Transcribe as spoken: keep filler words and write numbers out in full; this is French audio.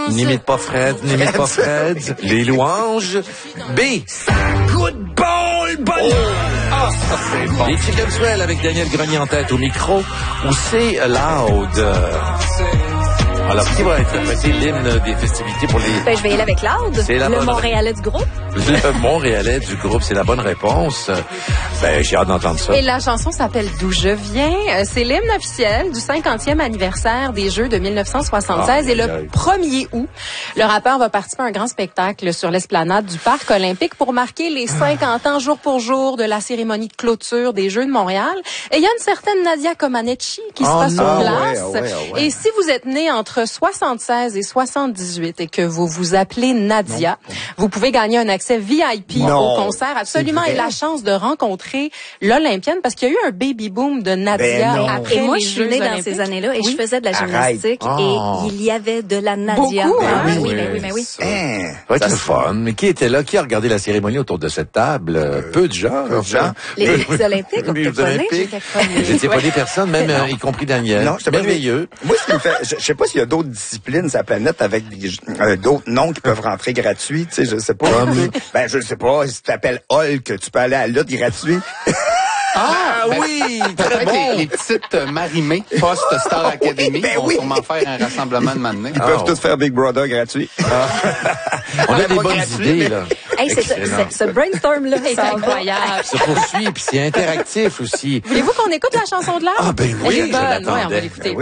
N'imite pas Fred, n'imite pas Fred. Les louanges. B. Good ball, bonhomme! Ah, ça c'est bon. Les Chicken Swell avec Daniel Grenier en tête au micro. Ou C. Loud. Alors, qui va interpréter l'hymne des festivités pour les... Ben, je vais y aller avec Loud, C'est la le bonne- Montréalais du groupe. Le Montréalais du groupe, c'est la bonne réponse. Ben, j'ai hâte d'entendre ça. Et la chanson s'appelle D'où je viens. Euh, C'est l'hymne officiel du cinquantième anniversaire des Jeux de mille neuf cent soixante-seize. Ah, et le aïe, aïe. premier août, le rappeur va participer à un grand spectacle sur l'esplanade du Parc olympique pour marquer les cinquante ans jour pour jour de la cérémonie de clôture des Jeux de Montréal. Et il y a une certaine Nadia Comaneci qui Oh sera non. sur Ah place. ouais, ah ouais, ah ouais. Et si vous êtes né entre soixante-seize et soixante-dix-huit et que vous vous appelez Nadia, vous pouvez gagner un accès V I P Non, au concert absolument c'est et vrai? la chance de rencontrer l'Olympienne parce qu'il y a eu un baby boom de Nadia Ben non. après Et moi, les je suis Jeux née dans olympiques. ces années-là et Oui. je faisais de la gymnastique Arrête. et Oh. il y avait de la Nadia. Beaucoup, Ah, hein? oui, Oui, oui, mais oui, mais oui. ça. Hein, Ça va être ça le se- fun. Mais qui était là? Qui a regardé la cérémonie autour de cette table? Euh, peu de gens. peu de gens. Les Olympiques, on Les peut pas Olympiques. j'étais chronique. J'étais pas des personnes, même euh, y compris Daniel. Non, j'étais pas Merveilleux. Moi, ce qui me fait, je, je sais pas s'il y a d'autres disciplines sur la planète avec des, euh, d'autres noms qui peuvent rentrer gratuits, tu sais, je sais pas. Comme? Ben, je sais pas, si tu t'appelles Hulk, tu peux aller à la lutte gratuit. Ah oui! Très Peut-être bon! les, les petites euh, marimées post-Star Academy ben vont oui. sûrement faire un rassemblement de matinée. Ils peuvent tous faire Big Brother gratuit. On a Ben, des pas bonnes gratuit, idées, mais- là. Hey, c'est ce, Excellent. ce, ce brainstorm-là, C'est ça va. incroyable. Se poursuit, puis c'est interactif aussi. Voulez-vous qu'on écoute la chanson de l'art? Ah, ben oui, Elle est je bonne. l'attendais. Ouais, on va l'écouter. Ben oui.